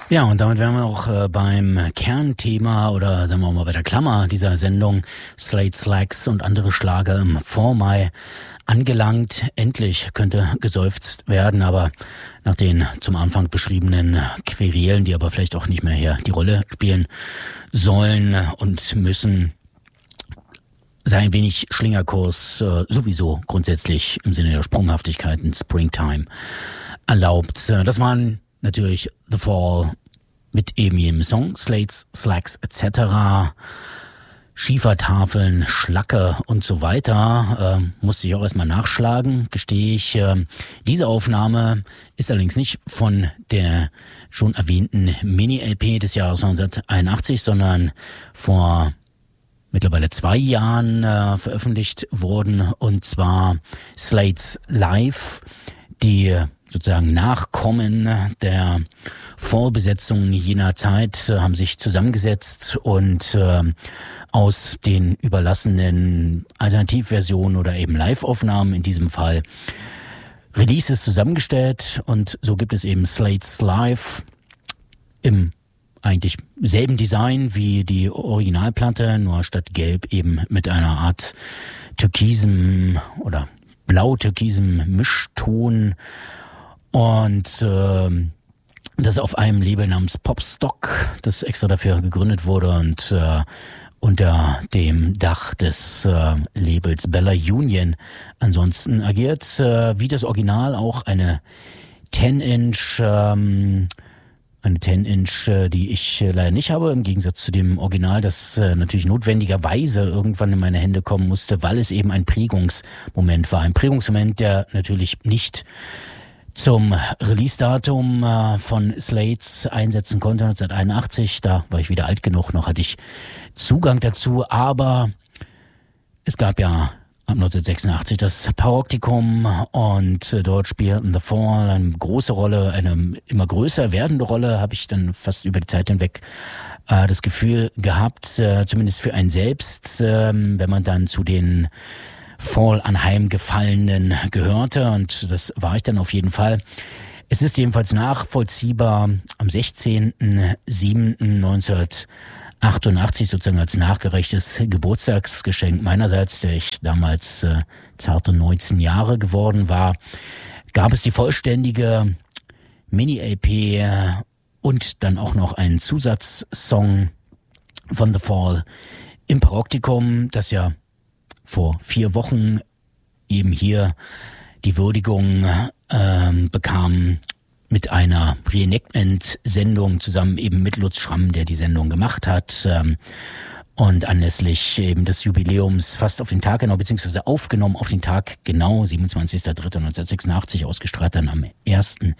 Ja, und damit wären wir auch beim Kernthema oder sagen wir mal bei der Klammer dieser Sendung Slade Slacks und andere Schlager im Vormai angelangt. Endlich könnte geseufzt werden, aber nach den zum Anfang beschriebenen Querelen, die aber vielleicht auch nicht mehr hier die Rolle spielen sollen und müssen, sei ein wenig Schlingerkurs sowieso grundsätzlich im Sinne der Sprunghaftigkeit in Springtime erlaubt. Das waren natürlich The Fall mit eben jedem Song, Slates, Slacks etc., Schiefertafeln, Schlacke und so weiter. Musste ich auch erstmal nachschlagen, gestehe ich. Diese Aufnahme ist allerdings nicht von der schon erwähnten Mini-LP des Jahres 1981, sondern vor mittlerweile 2 Jahren veröffentlicht worden, und zwar Slates Live, die sozusagen Nachkommen der Vollbesetzung jener Zeit haben sich zusammengesetzt und aus den überlassenen Alternativversionen oder eben Live-Aufnahmen in diesem Fall Releases zusammengestellt, und so gibt es eben Slates Live im eigentlich selben Design wie die Originalplatte, nur statt gelb eben mit einer Art türkisem oder blau-türkisem Mischton. Und das auf einem Label namens Popstock, das extra dafür gegründet wurde und unter dem Dach des Labels Bella Union ansonsten agiert. Wie das Original auch eine 10-Inch, die ich leider nicht habe, im Gegensatz zu dem Original, das natürlich notwendigerweise irgendwann in meine Hände kommen musste, weil es eben ein Prägungsmoment war. Ein Prägungsmoment, der natürlich nicht zum Release-Datum von Slates einsetzen konnte, 1981. Da war ich wieder alt genug, noch hatte ich Zugang dazu. Aber es gab ja ab 1986 das Paroptikum, und dort spielten The Fall eine große Rolle, eine immer größer werdende Rolle, habe ich dann fast über die Zeit hinweg das Gefühl gehabt, zumindest für einen selbst, wenn man dann zu den Fall anheimgefallenen gehörte, und das war ich dann auf jeden Fall. Es ist jedenfalls nachvollziehbar, am 16.07.1988 sozusagen als nachgerechtes Geburtstagsgeschenk meinerseits, der ich damals zarte 19 Jahre geworden war, gab es die vollständige Mini-LP und dann auch noch einen Zusatzsong von The Fall im Paroptikum, das ja vor 4 Wochen eben hier die Würdigung bekam mit einer Reenactment-Sendung zusammen eben mit Lutz Schramm, der die Sendung gemacht hat, und anlässlich eben des Jubiläums fast auf den Tag genau, beziehungsweise aufgenommen auf den Tag genau, 27.03.1986, ausgestrahlt dann am 1.4.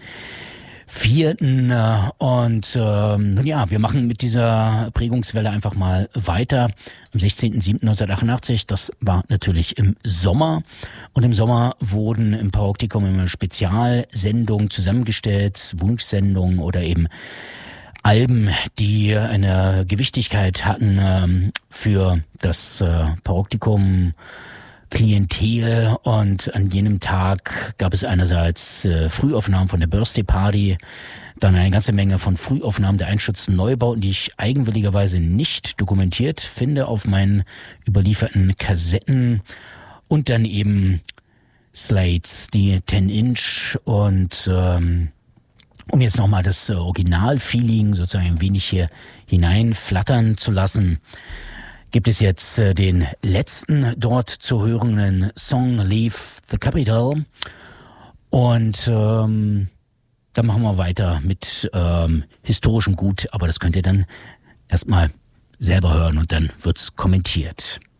Und nun ja, wir machen mit dieser Prägungswelle einfach mal weiter. Am 16.07.1988, das war natürlich im Sommer. Und im Sommer wurden im Paroptikum immer Spezialsendungen zusammengestellt, Wunschsendungen oder eben Alben, die eine Gewichtigkeit hatten für das Paroptikum Klientel. Und an jenem Tag gab es einerseits Frühaufnahmen von der Birthday Party, dann eine ganze Menge von Frühaufnahmen der einstürzenden Neubauten, die ich eigenwilligerweise nicht dokumentiert finde auf meinen überlieferten Kassetten, und dann eben Slates, die 10-Inch, und um jetzt nochmal das Original-Feeling sozusagen ein wenig hier hineinflattern zu lassen, gibt es jetzt den letzten dort zu hörenden Song, Leave the Capital. Und dann machen wir weiter mit historischem Gut, aber das könnt ihr dann erstmal selber hören und dann wird's kommentiert.